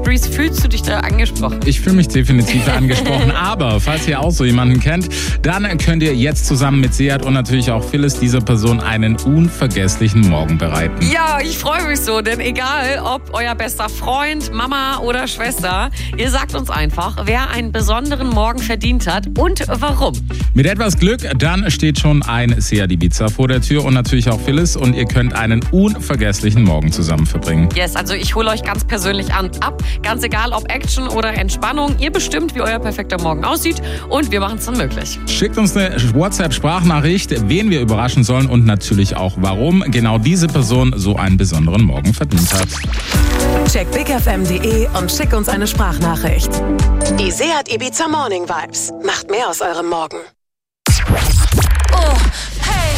Dries, fühlst du dich da angesprochen? Ich fühle mich definitiv angesprochen, aber falls ihr auch so jemanden kennt, dann könnt ihr jetzt zusammen mit Seat und natürlich auch Phyllis dieser Person einen unvergesslichen Morgen bereiten. Ja, ich freue mich so, denn egal, ob euer bester Freund, Mama oder Schwester, ihr sagt uns einfach, wer einen besonderen Morgen verdient hat und warum. Mit etwas Glück, dann steht schon ein Seat Ibiza vor der Tür und natürlich auch Phyllis und ihr könnt einen unvergesslichen Morgen zusammen verbringen. Yes, also ich hole euch ganz persönlich ab. Ganz egal, ob Action oder Entspannung. Ihr bestimmt, wie euer perfekter Morgen aussieht und wir machen es dann möglich. Schickt uns eine WhatsApp-Sprachnachricht, wen wir überraschen sollen und natürlich auch, warum genau diese Person so einen besonderen Morgen verdient hat. Check bigfm.de und schick uns eine Sprachnachricht. Die Seat Ibiza Morning Vibes. Macht mehr aus eurem Morgen. Oh, hey.